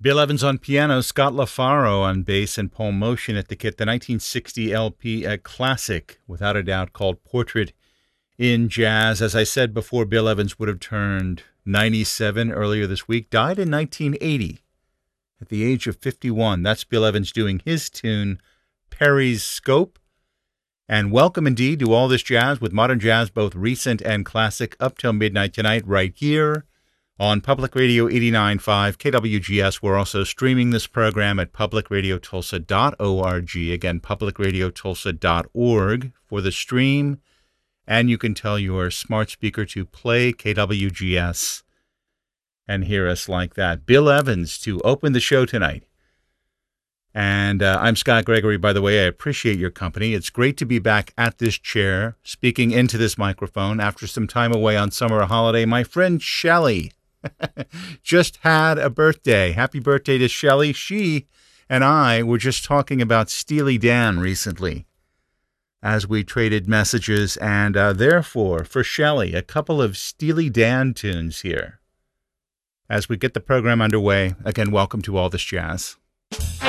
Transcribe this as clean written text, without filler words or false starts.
Bill Evans on piano, Scott LaFaro on bass, and Paul Motion at the kit. The 1960 LP, a classic, without a doubt, called Portrait in Jazz. As I said before, Bill Evans would have turned 97 earlier this week. Died in 1980 at the age of 51. That's Bill Evans doing his tune, Perry's Scope. And welcome indeed to All This Jazz with modern jazz, both recent and classic, up till midnight tonight right here on Public Radio 89.5 KWGS. We're also streaming this program at publicradiotulsa.org. Again, publicradiotulsa.org for the stream. And you can tell your smart speaker to play KWGS and hear us like that. Bill Evans to open the show tonight. And I'm Scott Gregory, by the way. I appreciate your company. It's great to be back at this chair, speaking into this microphone after some time away on summer holiday. My friend Shelley just had a birthday. Happy birthday to Shelley. She and I were just talking about Steely Dan recently as we traded messages, and therefore, for Shelley, a couple of Steely Dan tunes here. As we get the program underway, again, welcome to All This Jazz.